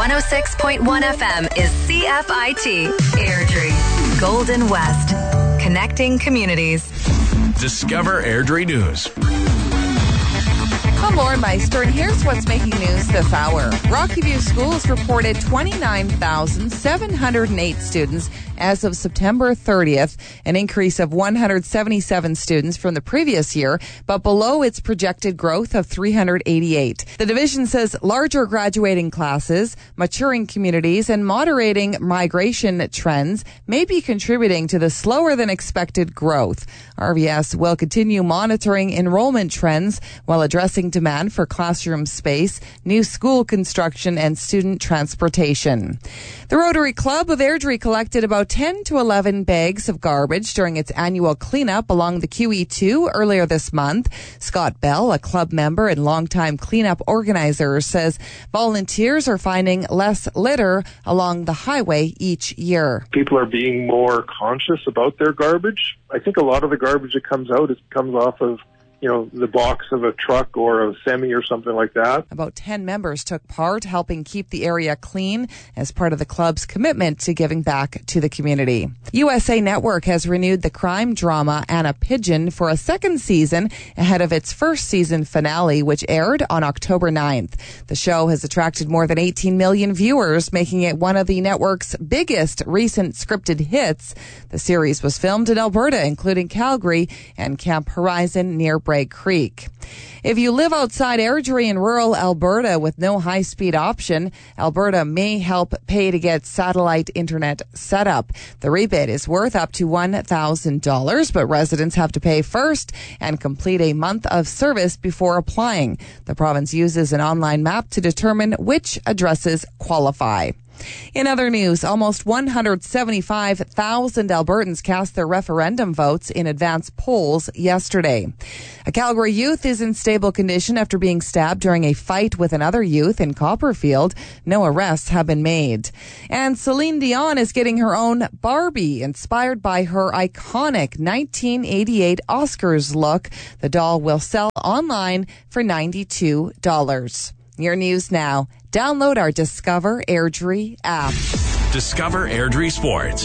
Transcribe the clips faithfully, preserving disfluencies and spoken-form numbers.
one oh six point one F M is C F I T, Airdrie, Golden West, connecting communities. Discover Airdrie News. I'm Lauren Meister, and here's what's making news this hour. Rocky View Schools reported twenty-nine thousand seven hundred eight students as of September thirtieth, an increase of one hundred seventy-seven students from the previous year, but below its projected growth of three hundred eighty-eight. The division says larger graduating classes, maturing communities, and moderating migration trends may be contributing to the slower than expected growth. R V S will continue monitoring enrollment trends while addressing demand for classroom space, new school construction, and student transportation. The Rotary Club of Airdrie collected about ten to eleven bags of garbage during its annual cleanup along the Q E two earlier this month. Scott Bell, a club member and longtime cleanup organizer, says volunteers are finding less litter along the highway each year. People are being more conscious about their garbage. I think a lot of the garbage that comes out is comes off of you know, the box of a truck or a semi or something like that. About ten members took part, helping keep the area clean as part of the club's commitment to giving back to the community. U S A Network has renewed the crime drama Anna Pigeon for a second season ahead of its first season finale, which aired on October ninth. The show has attracted more than eighteen million viewers, making it one of the network's biggest recent scripted hits. The series was filmed in Alberta, including Calgary and Camp Horizon near Bragg Creek. If you live outside Airdrie in rural Alberta with no high-speed option, Alberta may help pay to get satellite internet set up. The rebate is worth up to one thousand dollars, but residents have to pay first and complete a month of service before applying. The province uses an online map to determine which addresses qualify. In other news, almost one hundred seventy-five thousand Albertans cast their referendum votes in advance polls yesterday. A Calgary youth is in stable condition after being stabbed during a fight with another youth in Copperfield. No arrests have been made. And Celine Dion is getting her own Barbie, inspired by her iconic nineteen eighty-eight Oscars look. The doll will sell online for ninety-two dollars. Your news now. Download our Discover Airdrie app. Discover Airdrie Sports.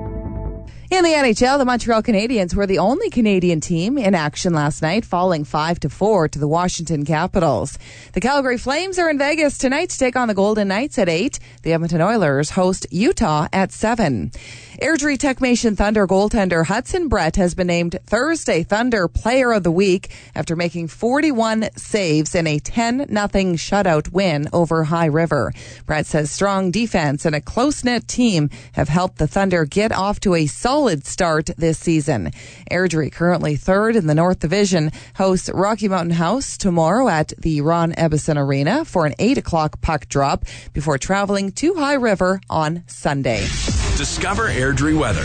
In the N H L, the Montreal Canadiens were the only Canadian team in action last night, falling five to four to the Washington Capitals. The Calgary Flames are in Vegas tonight to take on the Golden Knights at eight. The Edmonton Oilers host Utah at seven. Airdrie Techmation Thunder goaltender Hudson Brett has been named Thursday Thunder Player of the Week after making forty-one saves in a ten nothing shutout win over High River. Brett says strong defense and a close-knit team have helped the Thunder get off to a solid start this season. Airdrie, currently third in the North Division, hosts Rocky Mountain House tomorrow at the Ron Ebbison Arena for an eight o'clock puck drop before traveling to High River on Sunday. Discover Airdrie weather.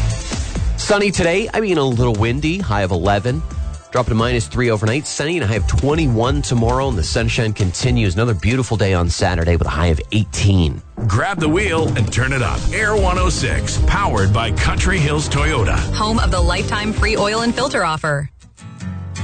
Sunny today. I mean, a little windy. High of eleven. Dropping to minus three overnight. Sunny and a high of twenty-one tomorrow. And the sunshine continues. Another beautiful day on Saturday with a high of eighteen. Grab the wheel and turn it up. Air one oh six, powered by Country Hills Toyota. Home of the lifetime free oil and filter offer.